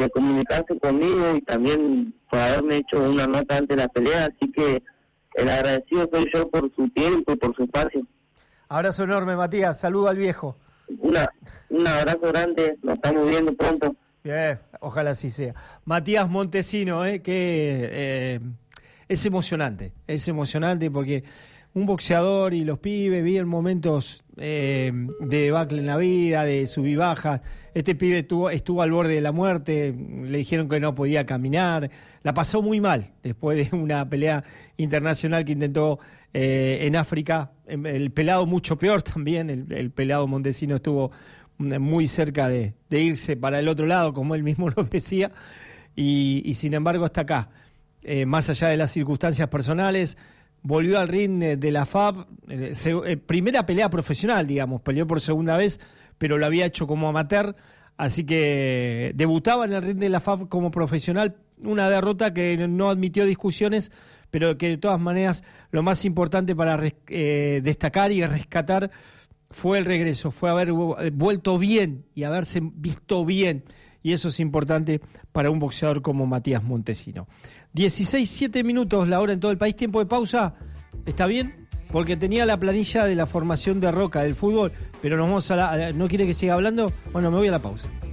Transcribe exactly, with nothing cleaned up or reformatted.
de comunicarse conmigo y también por haberme hecho una nota antes de la pelea, así que el agradecido soy yo por su tiempo y por su espacio. Abrazo enorme, Matías, saludo al viejo. Una, un abrazo grande, nos estamos viendo pronto. Bien, ojalá así sea. Matías Montesino, eh, que eh, es emocionante, es emocionante porque un boxeador y los pibes viven momentos eh, de debacle en la vida, de sub y bajas. Este pibe estuvo, estuvo al borde de la muerte, le dijeron que no podía caminar, la pasó muy mal después de una pelea internacional que intentó eh, en África. El pelado mucho peor también, el, el pelado Montesino estuvo muy cerca de, de irse para el otro lado, como él mismo lo decía, y, y sin embargo está acá. Eh, más allá de las circunstancias personales, volvió al ring de, de la F A B, eh, se, eh, primera pelea profesional, digamos, peleó por segunda vez, pero lo había hecho como amateur, así que debutaba en el ring de la F A B como profesional, una derrota que no admitió discusiones, pero que de todas maneras lo más importante para eh, destacar y rescatar fue el regreso, fue haber vuelto bien y haberse visto bien, y eso es importante para un boxeador como Matías Montesino. dieciséis, siete minutos la hora en todo el país, tiempo de pausa, ¿está bien? Porque tenía la planilla de la formación de Roca del fútbol, pero nos vamos a la, ¿no quiere que siga hablando? Bueno, me voy a la pausa.